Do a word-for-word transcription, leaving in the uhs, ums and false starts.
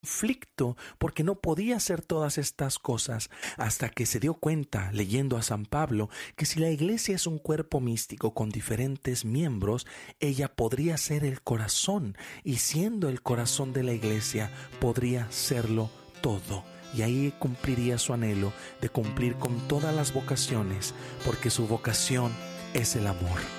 conflicto porque no podía hacer todas estas cosas hasta que se dio cuenta, leyendo a San Pablo, que si la iglesia es un cuerpo místico con diferentes miembros, ella podría ser el corazón, y siendo el corazón de la iglesia podría serlo todo. Y ahí cumpliría su anhelo de cumplir con todas las vocaciones, porque su vocación es el amor.